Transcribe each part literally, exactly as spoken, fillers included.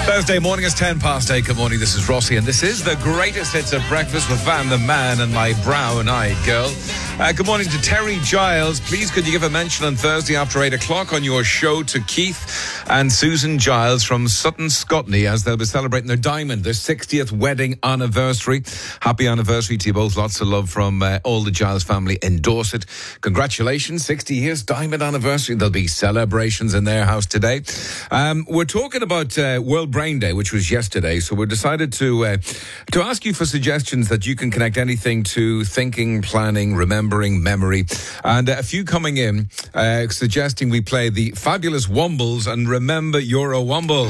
Thursday morning is ten past eight. Good morning, this is Rossi, and this is the greatest hits of breakfast with Van the Man and my brown-eyed girl. Uh, good morning to Terry Giles. Please, could you give a mention on Thursday after eight o'clock on your show to Keith and Susan Giles from Sutton, Scotland, as they'll be celebrating their diamond, their sixtieth wedding anniversary. Happy anniversary to you both. Lots of love from uh, all the Giles family in Dorset. Congratulations, sixty years diamond anniversary. There'll be celebrations in their house today. Um, we're talking about uh, World Brain Day, which was yesterday, so we decided to uh, to ask you for suggestions that you can connect anything to thinking, planning, remembering, memory, and uh, a few coming in uh, suggesting we play the fabulous Wombles and Remember You're a Womble.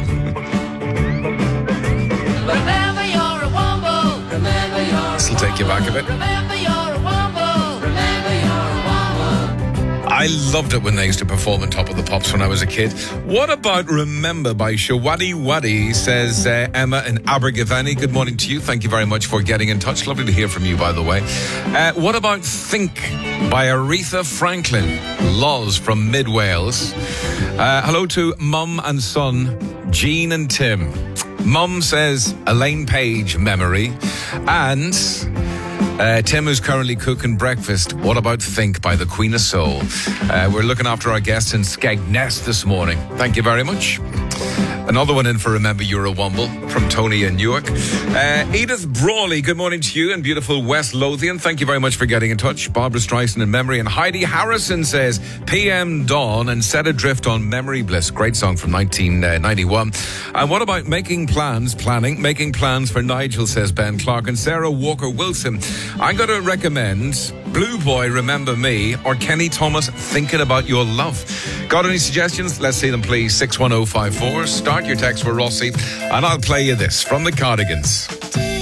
Remember you're a womble. Remember you're a This will take you back a bit. Remember you're a womble. Remember you're a womble. I loved it when they used to perform on Top of the Pops when I was a kid. What about Remember by Shawadi Wadi, says uh, Emma in Abergavenny. Good morning to you. Thank you very much for getting in touch. Lovely to hear from you, by the way. Uh, what about Think by Aretha Franklin? Loz from Mid Wales. Uh, hello to Mum and son, Jean and Tim. Mum says Elaine Page, Memory. And Uh, Tim, who's currently cooking breakfast, what about Think by the Queen of Soul? Uh, we're looking after our guests in Skegness this morning. Thank you very much. Another one in for Remember You're a Womble from Tony in Newark. Uh, Edith Brawley, good morning to you in beautiful West Lothian. Thank you very much for getting in touch. Barbara Streisand in memory. And Heidi Harrison says P M Dawn and Set Adrift on Memory Bliss. Great song from nineteen ninety-one. And what about Making Plans, Planning, Making Plans for Nigel, says Ben Clark. And Sarah Walker Wilson. I'm going to recommend Blue Boy, Remember Me, or Kenny Thomas, Thinking About Your Love. Got any suggestions? Let's see them, please. six one oh five four. Start your text for Rossi, and I'll play you this from the Cardigans.